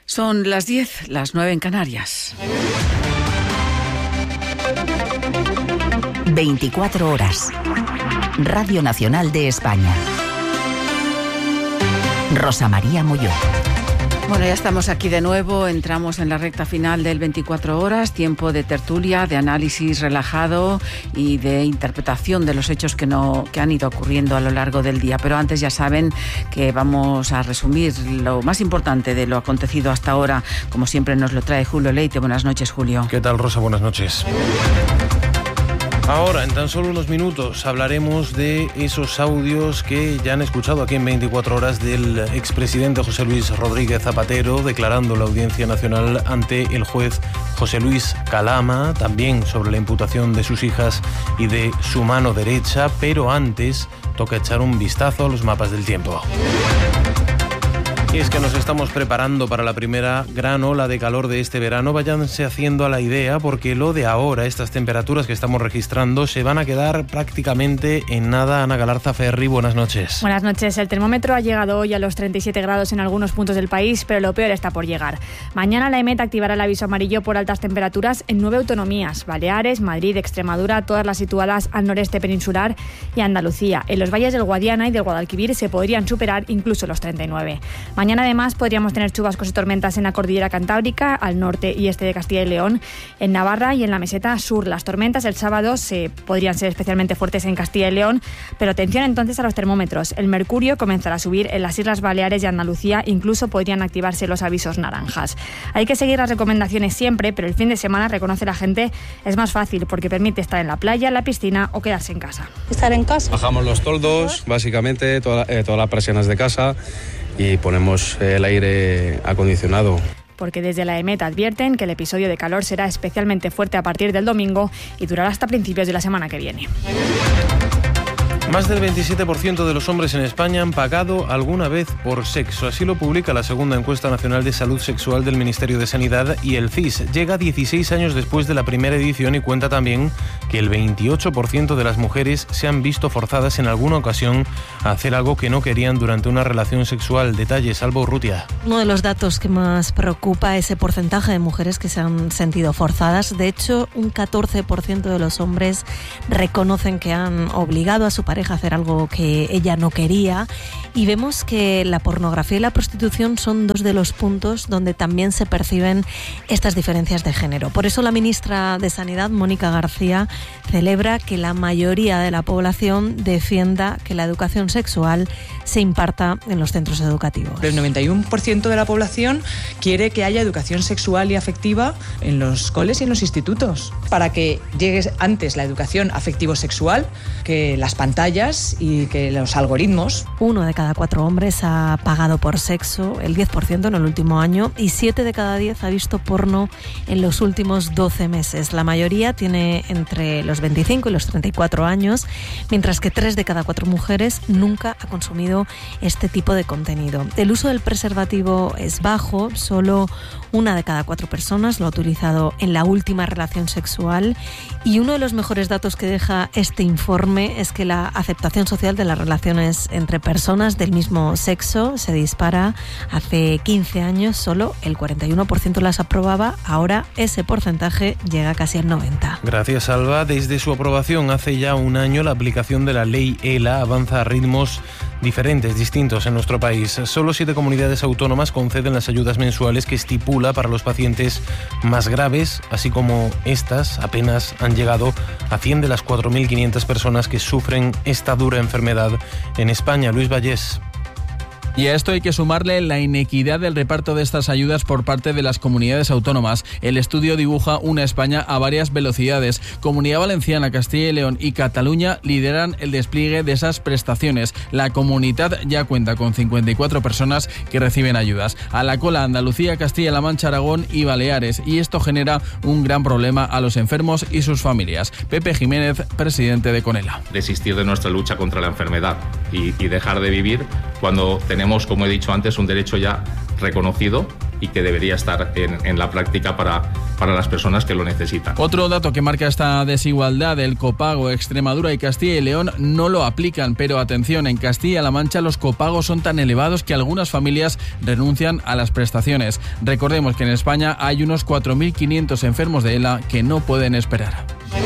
Son las 10, las 9 en Canarias. 24 horas. Radio Nacional de España. Rosa María Molló. Bueno, ya estamos aquí de nuevo, entramos en la recta final del 24 horas, tiempo de tertulia, de análisis relajado y de interpretación de los hechos que han ido ocurriendo a lo largo del día. Pero antes ya saben que vamos a resumir lo más importante de lo acontecido hasta ahora. Como siempre nos lo trae Julio Leite. Buenas noches, Julio. ¿Qué tal, Rosa? Buenas noches. Ahora, en tan solo unos minutos, hablaremos de esos audios que ya han escuchado aquí en 24 horas del expresidente José Luis Rodríguez Zapatero declarando la Audiencia Nacional ante el juez José Luis Calama, también sobre la imputación de sus hijas y de su mano derecha, pero antes toca echar un vistazo a los mapas del tiempo. Y es que nos estamos preparando para la primera gran ola de calor de este verano. Váyanse haciendo a la idea, porque lo de ahora, estas temperaturas que estamos registrando, se van a quedar prácticamente en nada. Ana Galarza Ferri, buenas noches. Buenas noches. El termómetro ha llegado hoy a los 37 grados en algunos puntos del país, pero lo peor está por llegar. Mañana la EMET activará el aviso amarillo por altas temperaturas en 9 autonomías: Baleares, Madrid, Extremadura, todas las situadas al noreste peninsular y Andalucía. En los valles del Guadiana y del Guadalquivir se podrían superar incluso los 39. Mañana, además, podríamos tener chubascos y tormentas en la cordillera cantábrica, al norte y este de Castilla y León, en Navarra y en la meseta sur. Las tormentas el sábado podrían ser especialmente fuertes en Castilla y León, pero atención entonces a los termómetros. El mercurio comenzará a subir en las Islas Baleares y Andalucía, incluso podrían activarse los avisos naranjas. Hay que seguir las recomendaciones siempre, pero el fin de semana, reconoce la gente, es más fácil porque permite estar en la playa, en la piscina o quedarse en casa. Estar en casa. Bajamos los toldos, básicamente, todas las persianas de casa, y ponemos el aire acondicionado. Porque desde la EMET advierten que el episodio de calor será especialmente fuerte a partir del domingo y durará hasta principios de la semana que viene. Más del 27% de los hombres en España han pagado alguna vez por sexo. Así lo publica la segunda encuesta nacional de salud sexual del Ministerio de Sanidad y el CIS. Llega 16 años después de la primera edición y cuenta también que el 28% de las mujeres se han visto forzadas en alguna ocasión a hacer algo que no querían durante una relación sexual. Detalles, Alba Urrutia. Uno de los datos que más preocupa es ese porcentaje de mujeres que se han sentido forzadas. De hecho, un 14% de los hombres reconocen que han obligado a su pareja a hacer algo que ella no quería, y vemos que la pornografía y la prostitución son dos de los puntos donde también se perciben estas diferencias de género. Por eso la ministra de Sanidad, Mónica García, celebra que la mayoría de la población defienda que la educación sexual se imparta en los centros educativos. El 91% de la población quiere que haya educación sexual y afectiva en los coles y en los institutos, para que llegue antes la educación afectivo-sexual que las pantallas y que los algoritmos. 1 de cada 4 hombres ha pagado por sexo, el 10% en el último año, y 7 de cada 10 ha visto porno en los últimos 12 meses. La mayoría tiene entre los 25 y los 34 años, mientras que 3 de cada 4 mujeres nunca ha consumido este tipo de contenido. El uso del preservativo es bajo, solo 1 de cada 4 personas lo ha utilizado en la última relación sexual, y uno de los mejores datos que deja este informe es que la aceptación social de las relaciones entre personas del mismo sexo se dispara. Hace 15 años solo el 41% las aprobaba, ahora ese porcentaje llega casi al 90%. Gracias, Alba. Desde su aprobación hace ya un año, la aplicación de la ley ELA avanza a ritmos distintos en nuestro país. Solo 7 comunidades autónomas conceden las ayudas mensuales que estipula para los pacientes más graves, así como estas apenas han llegado a 100 de las 4.500 personas que sufren esta dura enfermedad en España. Luis Vallés. Y a esto hay que sumarle la inequidad del reparto de estas ayudas por parte de las comunidades autónomas. El estudio dibuja una España a varias velocidades. Comunidad Valenciana, Castilla y León y Cataluña lideran el despliegue de esas prestaciones. La Comunidad ya cuenta con 54 personas que reciben ayudas. A la cola Andalucía, Castilla-La Mancha, Aragón y Baleares. Y esto genera un gran problema a los enfermos y sus familias. Pepe Jiménez, presidente de Conela. Desistir de nuestra lucha contra la enfermedad y dejar de vivir cuando tenemos, como he dicho antes, un derecho ya reconocido y que debería estar en la práctica para las personas que lo necesitan. Otro dato que marca esta desigualdad: el copago. Extremadura y Castilla y León no lo aplican, pero atención, en Castilla-La Mancha los copagos son tan elevados que algunas familias renuncian a las prestaciones. Recordemos que en España hay unos 4.500 enfermos de ELA que no pueden esperar.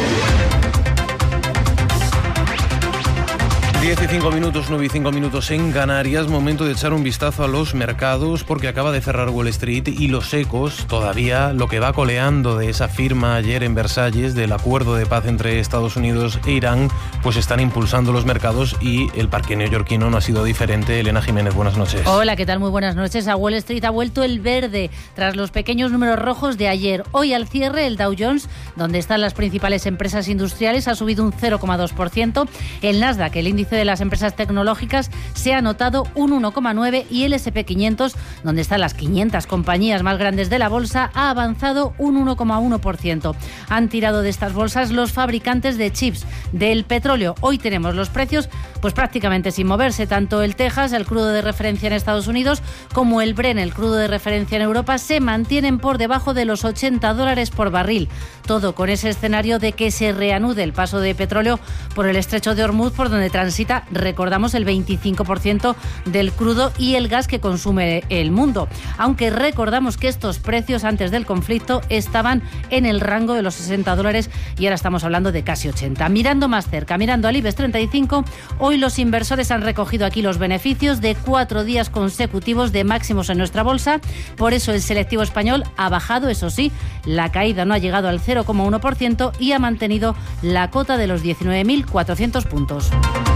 9 y 5 minutos en Canarias, momento de echar un vistazo a los mercados porque acaba de cerrar Wall Street y los ecos, todavía lo que va coleando de esa firma ayer en Versalles del acuerdo de paz entre Estados Unidos e Irán, pues están impulsando los mercados y el parque neoyorquino no ha sido diferente. Elena Jiménez, buenas noches. Hola, ¿qué tal? Muy buenas noches. A Wall Street ha vuelto el verde tras los pequeños números rojos de ayer. Hoy al cierre el Dow Jones, donde están las principales empresas industriales, ha subido un 0,2%. El Nasdaq, el índice de las empresas tecnológicas, se ha anotado un 1,9% y el S&P 500, donde están las 500 compañías más grandes de la bolsa, ha avanzado un 1,1%. Han tirado de estas bolsas los fabricantes de chips del petróleo. Hoy tenemos los precios pues prácticamente sin moverse. Tanto el Texas, el crudo de referencia en Estados Unidos, como el Brent, el crudo de referencia en Europa, se mantienen por debajo de los $80 por barril. Todo con ese escenario de que se reanude el paso de petróleo por el estrecho de Hormuz, por donde transita, recordamos, el 25% del crudo y el gas que consume el mundo. Aunque recordamos que estos precios antes del conflicto estaban en el rango de los $60 y ahora estamos hablando de casi 80. Mirando más cerca, mirando al IBEX 35, hoy los inversores han recogido aquí los beneficios de 4 días consecutivos de máximos en nuestra bolsa. Por eso el selectivo español ha bajado, eso sí, la caída no ha llegado al 0,1% y ha mantenido la cota de los 19.400 puntos.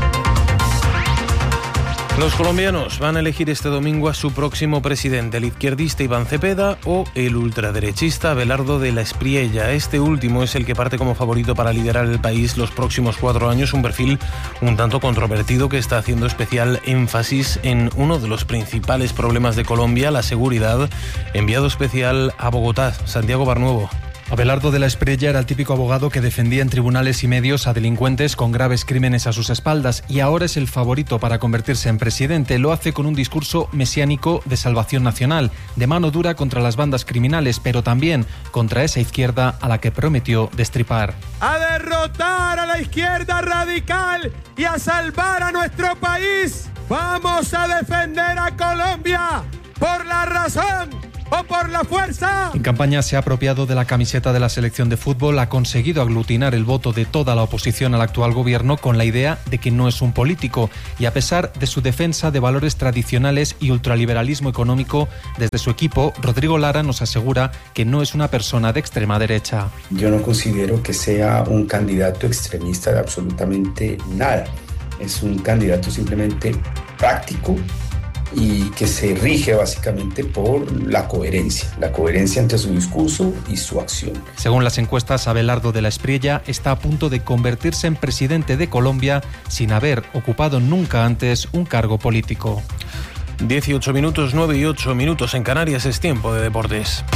Los colombianos van a elegir este domingo a su próximo presidente, el izquierdista Iván Cepeda o el ultraderechista Abelardo de la Espriella. Este último es el que parte como favorito para liderar el país los próximos 4 años, un perfil un tanto controvertido que está haciendo especial énfasis en uno de los principales problemas de Colombia, la seguridad. Enviado especial a Bogotá, Santiago Barnuevo. Abelardo de la Espriella era el típico abogado que defendía en tribunales y medios a delincuentes con graves crímenes a sus espaldas y ahora es el favorito para convertirse en presidente. Lo hace con un discurso mesiánico de salvación nacional, de mano dura contra las bandas criminales, pero también contra esa izquierda a la que prometió destripar. A derrotar a la izquierda radical y a salvar a nuestro país. Vamos a defender a Colombia por la razón o por la fuerza. En campaña se ha apropiado de la camiseta de la selección de fútbol, ha conseguido aglutinar el voto de toda la oposición al actual gobierno con la idea de que no es un político y a pesar de su defensa de valores tradicionales y ultraliberalismo económico, desde su equipo, Rodrigo Lara nos asegura que no es una persona de extrema derecha. Yo no considero que sea un candidato extremista de absolutamente nada. Es un candidato simplemente práctico y que se rige básicamente por la coherencia entre su discurso y su acción. Según las encuestas, Abelardo de la Espriella está a punto de convertirse en presidente de Colombia sin haber ocupado nunca antes un cargo político. 18 minutos, 9 y 8 minutos en Canarias, es tiempo de deportes.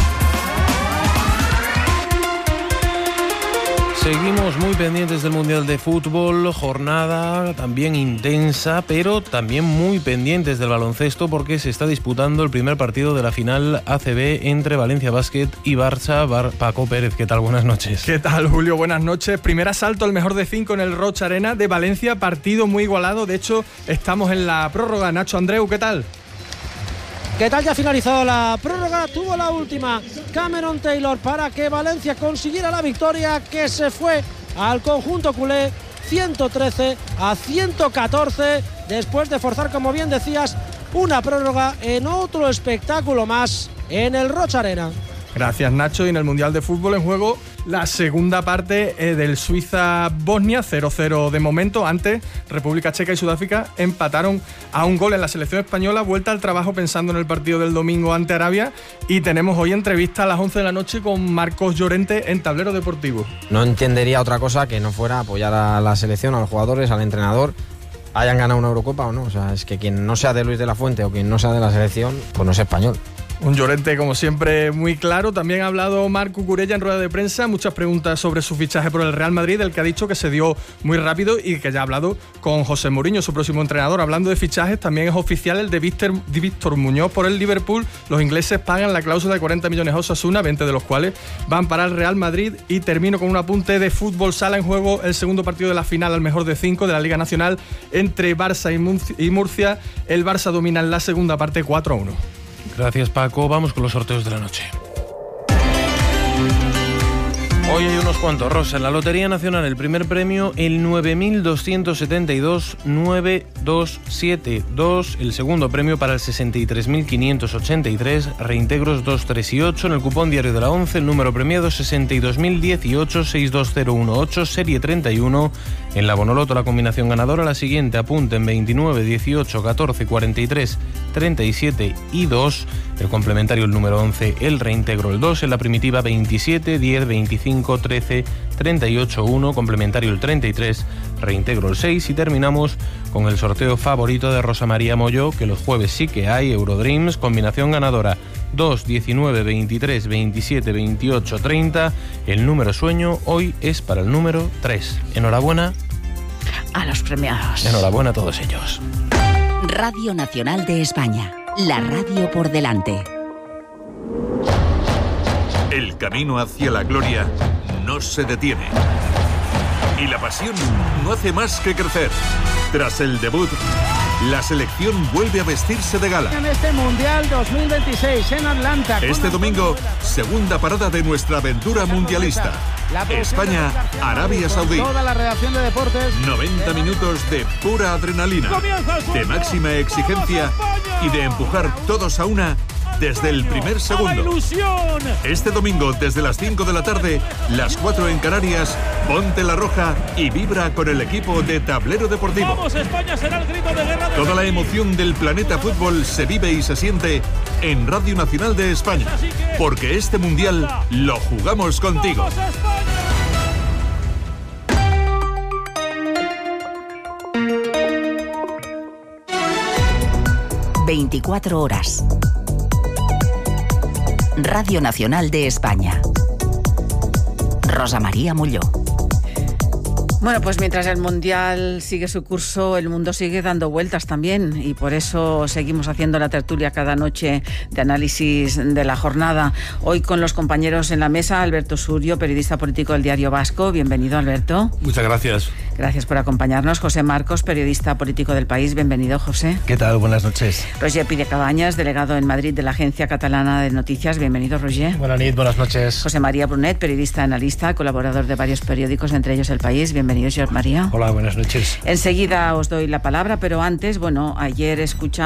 Seguimos muy pendientes del Mundial de Fútbol, jornada también intensa, pero también muy pendientes del baloncesto porque se está disputando el primer partido de la final ACB entre Valencia Basket y Barça. Paco Pérez, ¿qué tal? Buenas noches. ¿Qué tal, Julio? Buenas noches. Primer asalto al mejor de 5 en el Roig Arena de Valencia, partido muy igualado. De hecho, estamos en la prórroga. Nacho Andreu, ¿qué tal? ¿Qué tal? Ya ha finalizado la prórroga, tuvo la última Cameron Taylor para que Valencia consiguiera la victoria que se fue al conjunto culé 113-114 después de forzar, como bien decías, una prórroga en otro espectáculo más en el Roig Arena. Gracias, Nacho. Y en el Mundial de Fútbol en juego la segunda parte del Suiza-Bosnia, 0-0 de momento. Antes, República Checa y Sudáfrica empataron a un gol en la selección española. Vuelta al trabajo pensando en el partido del domingo ante Arabia. Y tenemos hoy entrevista a las 11 de la noche con Marcos Llorente en Tablero Deportivo. No entendería otra cosa que no fuera apoyar a la selección, a los jugadores, al entrenador, hayan ganado una Eurocopa o no. O sea, es que quien no sea de Luis de la Fuente o quien no sea de la selección, pues no es español. Un Llorente, como siempre, muy claro. También ha hablado Marc Cucurella en rueda de prensa. Muchas preguntas sobre su fichaje por el Real Madrid, el que ha dicho que se dio muy rápido y que ya ha hablado con José Mourinho, su próximo entrenador. Hablando de fichajes, también es oficial el de Víctor Muñoz por el Liverpool. Los ingleses pagan la cláusula de 40 millones a Osasuna, 20 de los cuales van para el Real Madrid. Y termino con un apunte de fútbol sala. En juego el segundo partido de la final al mejor de 5 de la Liga Nacional entre Barça y Murcia. El Barça domina en la segunda parte 4-1. Gracias, Paco. Vamos con los sorteos de la noche. Hoy hay unos cuantos, Rosa. En la Lotería Nacional, el primer premio, el 9.272.9272. El segundo premio para el 63.583, reintegros 2, 3 y 8. En el cupón diario de la 11, el número premiado 62.018-62018, serie 31. En la Bonoloto, la combinación ganadora, la siguiente, apunten 29, 18, 14, 43, 37 y 2. El complementario, el número 11, el reintegro, el 2. En la primitiva, 27, 10, 25, 13, 38, 1. Complementario, el 33, reintegro, el 6. Y terminamos con el sorteo favorito de Rosa María Molló, que los jueves sí que hay, Eurodreams, combinación ganadora 2, 19, 23, 27, 28, 30. El número sueño hoy es para el número 3. Enhorabuena a los premiados. Enhorabuena a todos ellos. Radio Nacional de España, la radio por delante. El camino hacia la gloria no se detiene. Y la pasión no hace más que crecer. Tras el debut, la selección vuelve a vestirse de gala. En este Mundial 2026 en Atlanta. Este domingo, segunda parada de nuestra aventura mundialista. España, Arabia Saudí. Toda la redacción de deportes. 90 minutos de pura adrenalina, de máxima exigencia y de empujar todos a una desde el primer segundo. Este domingo, desde las 5 de la tarde, las 4 en Canarias, ponte la roja y vibra con el equipo de Tablero Deportivo. ¡Vamos, España! Será el grito de guerra. Toda la emoción del planeta fútbol se vive y se siente en Radio Nacional de España, porque este mundial lo jugamos contigo. 24 horas. Radio Nacional de España. Rosa María Molló. Bueno, pues mientras el Mundial sigue su curso, el mundo sigue dando vueltas también, y por eso seguimos haciendo la tertulia cada noche de análisis de la jornada. Hoy con los compañeros en la mesa, Alberto Surio, periodista político del Diario Vasco. Bienvenido, Alberto. Muchas gracias. Gracias por acompañarnos. José Marcos, periodista político del País. Bienvenido, José. ¿Qué tal? Buenas noches. Roger Pidecabañas, delegado en Madrid de la Agencia Catalana de Noticias. Bienvenido, Roger. Buenas noches. José María Brunet, periodista analista, colaborador de varios periódicos, entre ellos El País. Bienvenido, José María. Hola, buenas noches. Enseguida os doy la palabra, pero antes, ayer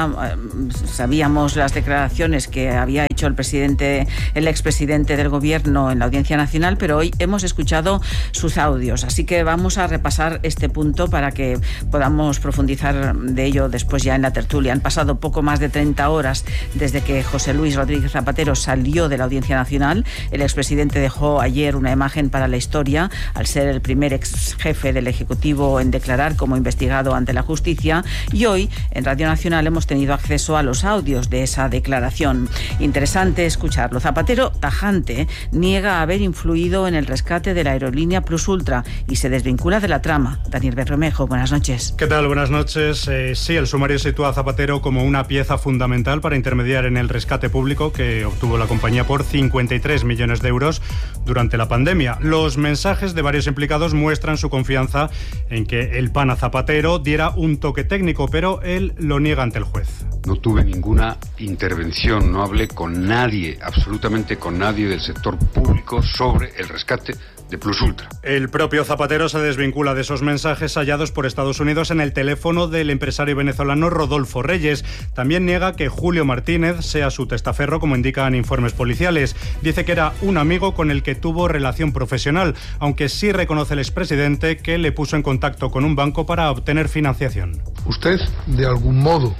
sabíamos las declaraciones que había hecho el expresidente del Gobierno en la Audiencia Nacional, pero hoy hemos escuchado sus audios, así que vamos a repasar este punto para que podamos profundizar de ello después ya en la tertulia. Han pasado poco más de 30 horas desde que José Luis Rodríguez Zapatero salió de la Audiencia Nacional. El expresidente dejó ayer una imagen para la historia al ser el primer ex jefe del Ejecutivo en declarar como investigado ante la justicia, y hoy en Radio Nacional hemos tenido acceso a los audios de esa declaración. Interesante escucharlo. Zapatero, tajante, niega haber influido en el rescate de la aerolínea Plus Ultra y se desvincula de la trama. Daniel Bermejo, buenas noches. ¿Qué tal? Buenas noches. Sí, el sumario sitúa a Zapatero como una pieza fundamental para intermediar en el rescate público que obtuvo la compañía por 53 millones de euros durante la pandemia. Los mensajes de varios implicados muestran su confianza en que el pana Zapatero diera un toque técnico, pero él lo niega ante el juez. No tuve ninguna intervención, no hablé con nadie, absolutamente con nadie del sector público sobre el rescate de Plus Ultra. El propio Zapatero se desvincula de esos mensajes hallados por Estados Unidos en el teléfono del empresario venezolano Rodolfo Reyes. También niega que Julio Martínez sea su testaferro, como indican informes policiales. Dice que era un amigo con el que tuvo relación profesional, aunque sí reconoce el expresidente que le puso en contacto con un banco para obtener financiación. Usted, de algún modo,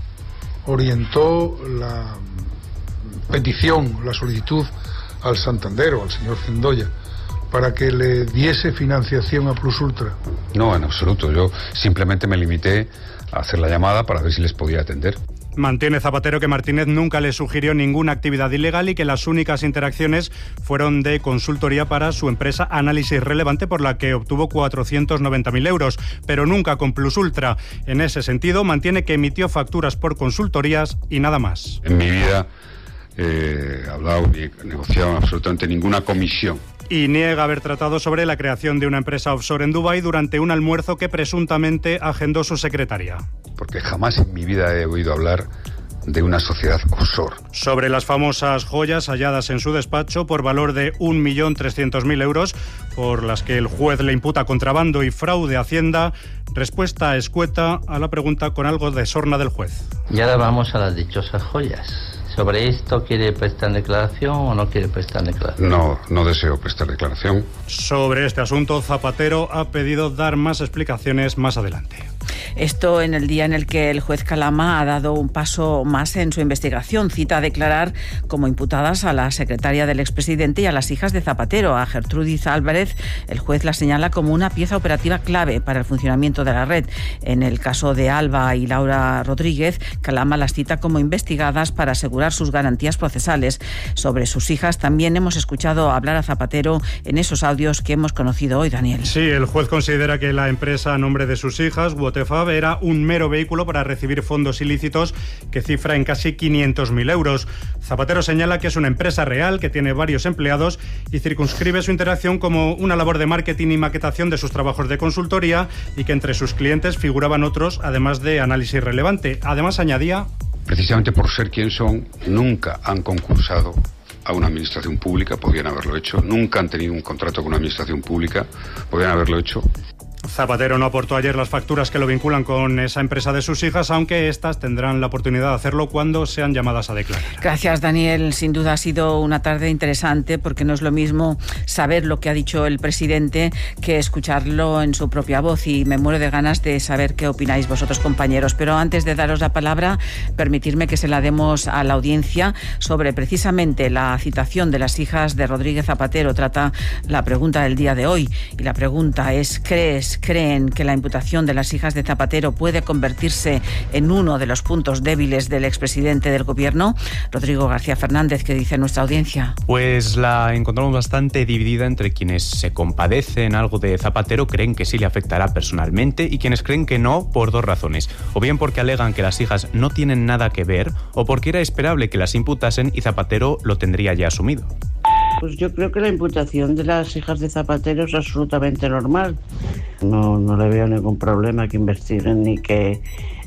orientó la petición, la solicitud al Santander o al señor Zendoya para que le diese financiación a Plus Ultra. No, en absoluto. Yo simplemente me limité a hacer la llamada para ver si les podía atender. Mantiene Zapatero que Martínez nunca le sugirió ninguna actividad ilegal y que las únicas interacciones fueron de consultoría para su empresa Análisis Relevante, por la que obtuvo 490.000 euros, pero nunca con Plus Ultra. En ese sentido, mantiene que emitió facturas por consultorías y nada más. En mi vida he hablado ni he negociado absolutamente ninguna comisión. Y niega haber tratado sobre la creación de una empresa offshore en Dubái durante un almuerzo que presuntamente agendó su secretaria. Porque jamás en mi vida he oído hablar de una sociedad offshore. Sobre las famosas joyas halladas en su despacho por valor de 1.300.000 euros, por las que el juez le imputa contrabando y fraude a Hacienda, respuesta escueta a la pregunta con algo de sorna del juez. Y ahora vamos a las dichosas joyas. ¿Sobre esto quiere prestar declaración o no quiere prestar declaración? No deseo prestar declaración. Sobre este asunto, Zapatero ha pedido dar más explicaciones más adelante. Esto en el día en el que el juez Calama ha dado un paso más en su investigación. Cita a declarar como imputadas a la secretaria del expresidente y a las hijas de Zapatero. A Gertrudis Álvarez, el juez la señala como una pieza operativa clave para el funcionamiento de la red. En el caso de Alba y Laura Rodríguez, Calama las cita como investigadas para asegurar sus garantías procesales. Sobre sus hijas también hemos escuchado hablar a Zapatero en esos audios que hemos conocido hoy, Daniel. Sí, el juez considera que la empresa a nombre de sus hijas, Wotefab, era un mero vehículo para recibir fondos ilícitos que cifra en casi 500.000 euros. Zapatero señala que es una empresa real, que tiene varios empleados y circunscribe su interacción como una labor de marketing y maquetación de sus trabajos de consultoría y que entre sus clientes figuraban otros, además de Análisis Relevante. Además, añadía: precisamente por ser quien son, nunca han concursado a una administración pública, podrían haberlo hecho. Nunca han tenido un contrato con una administración pública, podrían haberlo hecho. Zapatero no aportó ayer las facturas que lo vinculan con esa empresa de sus hijas, aunque estas tendrán la oportunidad de hacerlo cuando sean llamadas a declarar. Gracias, Daniel. Sin duda ha sido una tarde interesante, porque no es lo mismo saber lo que ha dicho el presidente que escucharlo en su propia voz, y me muero de ganas de saber qué opináis vosotros, compañeros. Pero antes de daros la palabra, permitirme que se la demos a la audiencia sobre precisamente la citación de las hijas de Rodríguez Zapatero. Trata la pregunta del día de hoy, y la pregunta es: ¿creen que la imputación de las hijas de Zapatero puede convertirse en uno de los puntos débiles del expresidente del gobierno? Rodrigo García Fernández, ¿qué dice nuestra audiencia? Pues la encontramos bastante dividida entre quienes se compadecen algo de Zapatero, creen que sí le afectará personalmente, y quienes creen que no, por dos razones. O bien porque alegan que las hijas no tienen nada que ver, o porque era esperable que las imputasen y Zapatero lo tendría ya asumido. Pues yo creo que la imputación de las hijas de Zapatero es absolutamente normal. No le veo ningún problema que investiguen ni que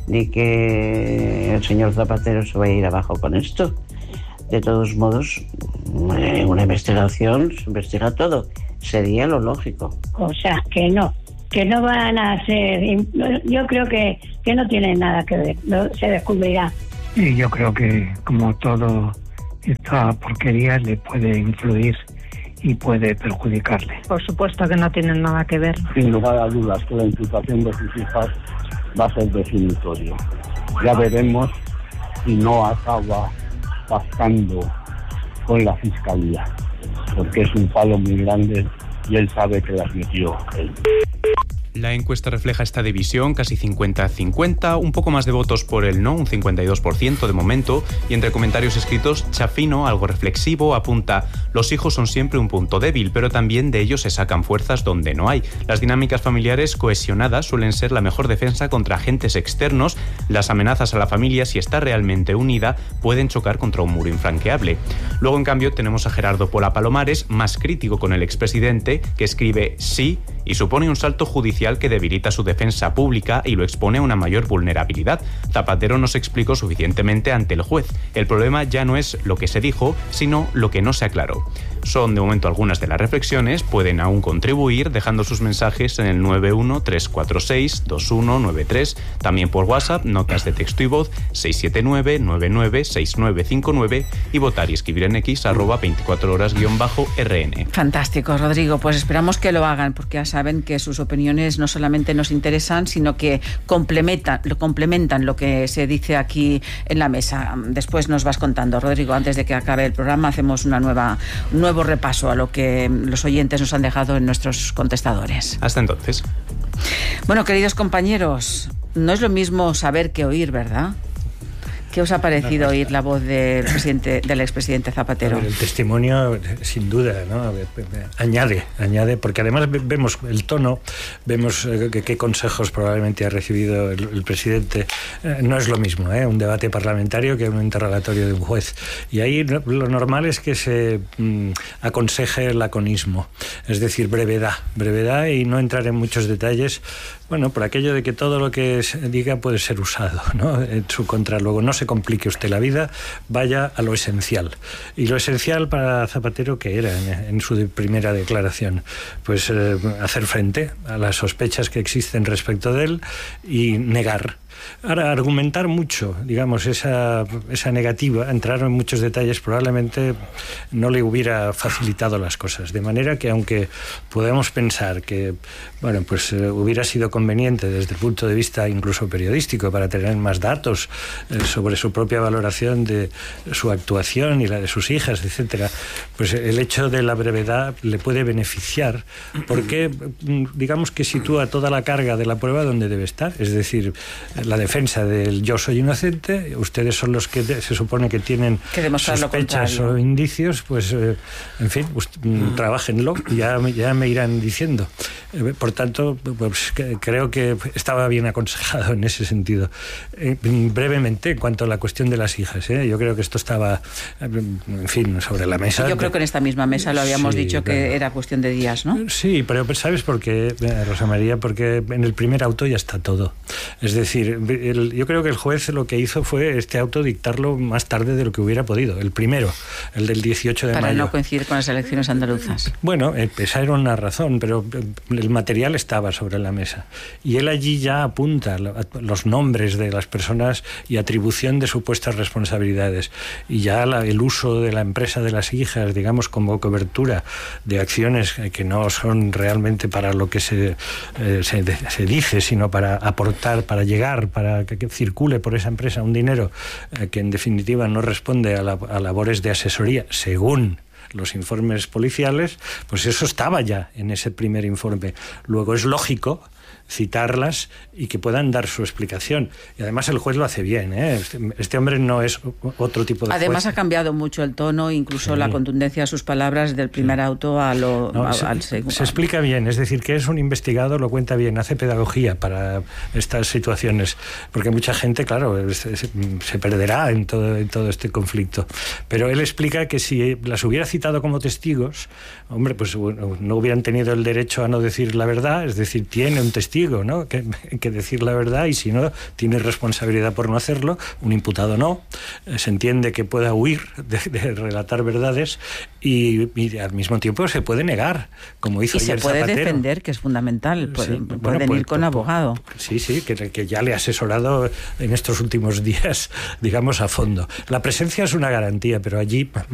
el señor Zapatero se vaya a ir abajo con esto. De todos modos, en una investigación se investiga todo. Sería lo lógico. O sea, que no van a ser... Yo creo que no tienen nada que ver, se descubrirá. Y yo creo que, como todo, esta porquería le puede influir y puede perjudicarle. Por supuesto que no tienen nada que ver. Sin lugar a dudas que la imputación de sus hijas va a ser definitorio. Ya veremos si no acaba pactando con la Fiscalía, porque es un palo muy grande y él sabe que las metió él. La encuesta refleja esta división, casi 50-50, un poco más de votos por el no, un 52% de momento, y entre comentarios escritos, Chafino, algo reflexivo, apunta: los hijos son siempre un punto débil, pero también de ellos se sacan fuerzas donde no hay. Las dinámicas familiares cohesionadas suelen ser la mejor defensa contra agentes externos. Las amenazas a la familia, si está realmente unida, pueden chocar contra un muro infranqueable. Luego, en cambio, tenemos a Gerardo Pola Palomares, más crítico con el expresidente, que escribe sí y supone un salto judicial que debilita su defensa pública y lo expone a una mayor vulnerabilidad. Zapatero no se explicó suficientemente ante el juez. El problema ya no es lo que se dijo, sino lo que no se aclaró. Son de momento algunas de las reflexiones. Pueden aún contribuir dejando sus mensajes en el 913462193, también por WhatsApp, notas de texto y voz 679996959, y votar y escribir en X @24horas_RN. Fantástico, Rodrigo. Pues esperamos que lo hagan, porque ya saben que sus opiniones no solamente nos interesan, sino que complementan lo que se dice aquí en la mesa. Después nos vas contando, Rodrigo. Antes de que acabe el programa, hacemos un nuevo repaso a lo que los oyentes nos han dejado en nuestros contestadores. Hasta entonces. Bueno, queridos compañeros, no es lo mismo saber que oír, ¿verdad? ¿Qué os ha parecido oír la voz del expresidente Zapatero? El testimonio, sin duda, ¿no? Añade, porque además vemos el tono, vemos qué consejos probablemente ha recibido el presidente. No es lo mismo, un debate parlamentario que un interrogatorio de un juez. Y ahí lo normal es que se aconseje el laconismo, es decir, brevedad y no entrar en muchos detalles. Bueno, por aquello de que todo lo que se diga puede ser usado, ¿no?, en su contra. Luego, no se complique usted la vida, vaya a lo esencial. Y lo esencial para Zapatero, ¿qué era en su primera declaración? Pues hacer frente a las sospechas que existen respecto de él y negar. Ahora, argumentar mucho, digamos, esa negativa, entrar en muchos detalles, probablemente no le hubiera facilitado las cosas. De manera que, aunque podemos pensar que, bueno, pues hubiera sido conveniente desde el punto de vista incluso periodístico para tener más datos sobre su propia valoración de su actuación y la de sus hijas, etcétera, pues el hecho de la brevedad le puede beneficiar, porque digamos que sitúa toda la carga de la prueba donde debe estar, es decir, la defensa del yo soy inocente, ustedes son los que se supone que tienen sospechas o indicios, pues en fin, trabájenlo, ya me irán diciendo. Por tanto, pues creo que estaba bien aconsejado en ese sentido. Brevemente, en cuanto a la cuestión de las hijas, yo creo que esto estaba, en fin, sobre la mesa. Yo creo que en esta misma mesa lo habíamos dicho que era cuestión de días, ¿no? Sí, pero ¿sabes por qué, Rosa María? Porque en el primer auto ya está todo. Es decir, yo creo que el juez lo que hizo fue este auto dictarlo más tarde de lo que hubiera podido. El primero, el del 18 de mayo. Para no coincidir con las elecciones andaluzas. Bueno, esa era una razón, pero el material estaba sobre la mesa. Y él allí ya apunta los nombres de las personas y atribución de supuestas responsabilidades. Y ya el uso de la empresa de las hijas, digamos, como cobertura de acciones que no son realmente para lo que se dice, sino para aportar, para llegar, para que circule por esa empresa un dinero que en definitiva no responde a labores de asesoría, según los informes policiales, pues eso estaba ya en ese primer informe. Luego es lógico citarlas y que puedan dar su explicación. Y además el juez lo hace bien, ¿eh? Este hombre no es otro tipo de juez. Además ha cambiado mucho el tono, incluso la contundencia de sus palabras del primer auto al segundo. Se explica bien, es decir, que es un investigado, lo cuenta bien, hace pedagogía para estas situaciones, porque mucha gente, claro, se perderá en todo este conflicto. Pero él explica que si las hubiera citado como testigos, hombre, pues no hubieran tenido el derecho a no decir la verdad, es decir, tiene un testigo, ¿no?, que decir la verdad, y si no, tiene responsabilidad por no hacerlo. Un imputado no. Se entiende que pueda huir de relatar verdades y al mismo tiempo se puede negar, como hizo ayer Zapatero. Y se puede defender, que es fundamental. Pueden ir con abogado. Sí, que ya le ha asesorado en estos últimos días, digamos, a fondo. La presencia es una garantía, pero allí